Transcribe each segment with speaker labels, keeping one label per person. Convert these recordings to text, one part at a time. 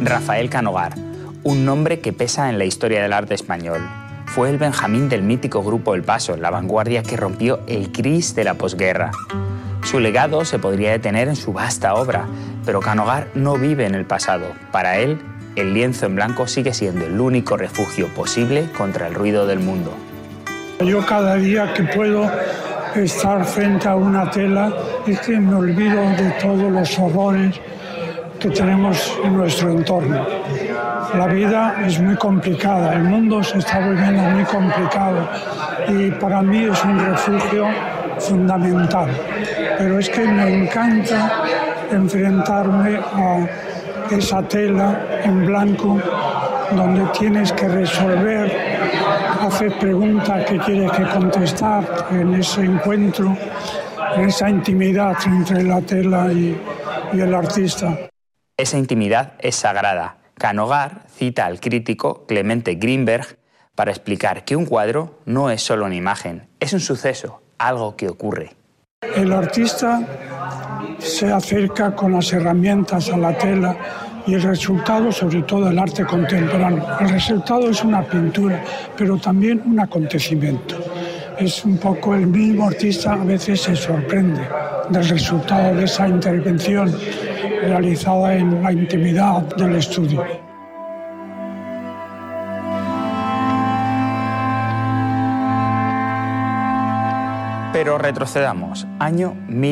Speaker 1: Rafael Canogar, un nombre que pesa en la historia del arte español. Fue el Benjamín del mítico grupo El Paso, la vanguardia que rompió el gris de la posguerra. Su legado se podría detener en su vasta obra, pero Canogar no vive en el pasado. Para él, el lienzo en blanco sigue siendo el único refugio posible contra el ruido del mundo.
Speaker 2: Yo cada día que puedo estar frente a una tela es que me olvido de todos los horrores que tenemos en nuestro entorno. La vida es muy complicada, el mundo se está volviendo muy complicado y para mí es un refugio fundamental. Pero es que me encanta enfrentarme a esa tela en blanco donde tienes que resolver, hacer preguntas que quieres que contestar en ese encuentro, en esa intimidad entre la tela y el artista.
Speaker 1: Esa intimidad es sagrada. Canogar cita al crítico Clemente Greenberg para explicar que un cuadro no es solo una imagen, es un suceso, algo que ocurre.
Speaker 2: El artista se acerca con las herramientas a la tela y el resultado, sobre todo el arte contemporáneo, el resultado es una pintura, pero también un acontecimiento. Es un poco el mismo artista, a veces se sorprende del resultado de esa intervención realizada en la intimidad del estudio.
Speaker 1: Pero retrocedamos, año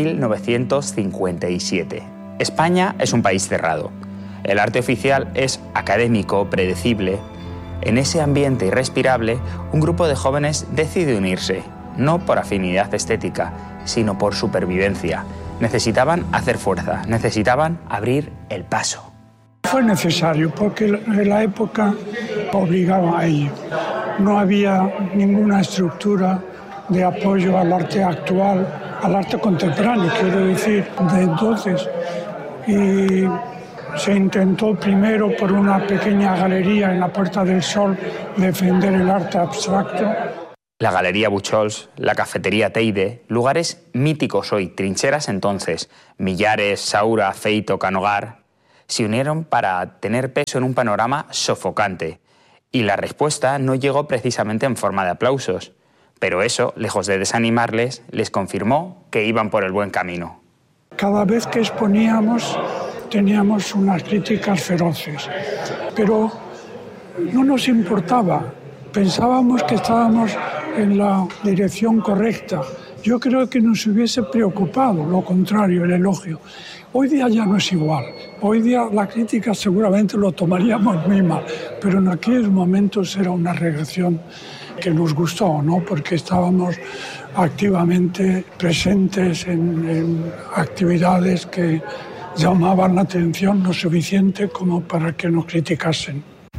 Speaker 1: 1957. España es un país cerrado. El arte oficial es académico, predecible. En ese ambiente irrespirable, un grupo de jóvenes decide unirse, no por afinidad estética, sino por supervivencia. Necesitaban hacer fuerza, necesitaban abrir el paso.
Speaker 2: Fue necesario porque la época obligaba a ello. No había ninguna estructura de apoyo al arte actual, al arte contemporáneo, quiero decir, de entonces. Y se intentó primero por una pequeña galería en la Puerta del Sol defender el arte abstracto.
Speaker 1: La Galería Buchholz, la Cafetería Teide, lugares míticos hoy, trincheras entonces, Millares, Saura, Feito, Canogar, se unieron para tener peso en un panorama sofocante. Y la respuesta no llegó precisamente en forma de aplausos. Pero eso, lejos de desanimarles, les confirmó que iban por el buen camino.
Speaker 2: Cada vez que exponíamos teníamos unas críticas feroces, pero no nos importaba. Pensábamos que estábamos en la dirección correcta. Yo creo que nos hubiese preocupado, lo contrario, el elogio. Hoy día ya no es igual. Hoy día la crítica seguramente lo tomaríamos muy mal, pero en aquellos momentos era una reacción que nos gustó, ¿no? Porque estábamos activamente presentes en actividades que llamaban la atención lo suficiente como para que nos criticasen.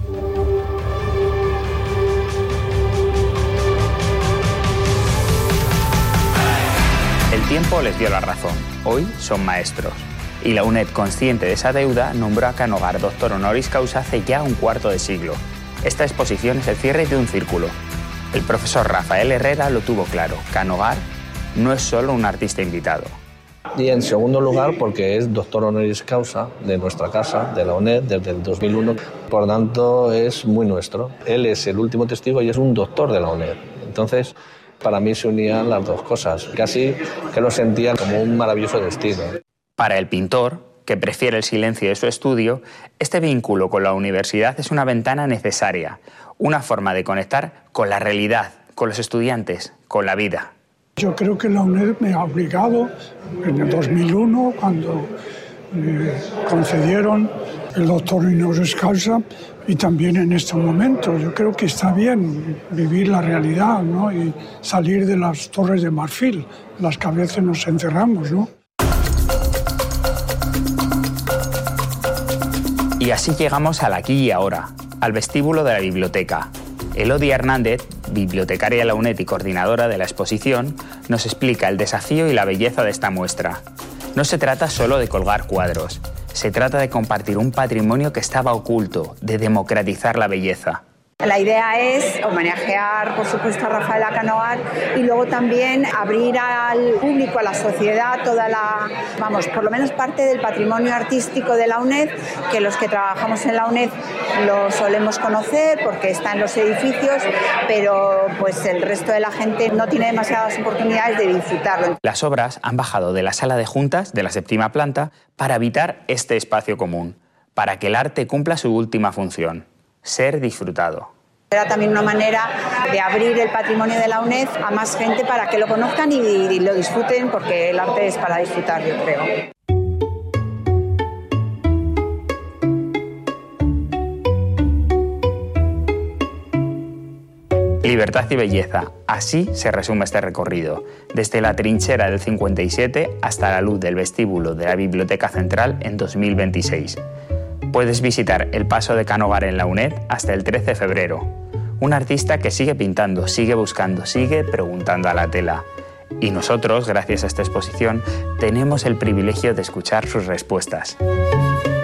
Speaker 1: El tiempo les dio la razón. Hoy son maestros. Y la UNED, consciente de esa deuda, nombró a Canogar doctor honoris causa hace ya un cuarto de siglo. Esta exposición es el cierre de un círculo. El profesor Rafael Herrera lo tuvo claro. Canogar no es solo un artista invitado.
Speaker 3: Y en segundo lugar, porque es doctor honoris causa de nuestra casa, de la UNED, desde el 2001. Por tanto, es muy nuestro. Él es el último testigo y es un doctor de la UNED. Entonces, para mí se unían las dos cosas. Casi que lo sentía como un maravilloso destino.
Speaker 1: Para el pintor, que prefiere el silencio de su estudio, este vínculo con la universidad es una ventana necesaria, una forma de conectar con la realidad, con los estudiantes, con la vida.
Speaker 2: Yo creo que la UNED me ha obligado en el 2001, cuando me concedieron el doctor honoris causa, y también en este momento. Yo creo que está bien vivir la realidad, ¿no? Y salir de las torres de marfil, las que a veces nos encerramos, ¿no?
Speaker 1: Y así llegamos al aquí y ahora, al vestíbulo de la biblioteca. Elodie Hernández, bibliotecaria de la UNED y coordinadora de la exposición, nos explica el desafío y la belleza de esta muestra. No se trata solo de colgar cuadros, se trata de compartir un patrimonio que estaba oculto, de democratizar la belleza.
Speaker 4: La idea es homenajear, por supuesto, a Rafaela Canogar y luego también abrir al público, a la sociedad, por lo menos parte del patrimonio artístico de la UNED, que los que trabajamos en la UNED lo solemos conocer porque está en los edificios, pero pues el resto de la gente no tiene demasiadas oportunidades de disfrutarlo.
Speaker 1: Las obras han bajado de la sala de juntas de la 7ª planta para habitar este espacio común, para que el arte cumpla su última función: ser disfrutado.
Speaker 4: Era también una manera de abrir el patrimonio de la UNED a más gente para que lo conozcan y lo disfruten, porque el arte es para disfrutar, yo creo.
Speaker 1: Libertad y belleza, así se resume este recorrido, desde la trinchera del 57 hasta la luz del vestíbulo de la Biblioteca Central en 2026. Puedes visitar el paso de Canogar en la UNED hasta el 13 de febrero. Un artista que sigue pintando, sigue buscando, sigue preguntando a la tela. Y nosotros, gracias a esta exposición, tenemos el privilegio de escuchar sus respuestas.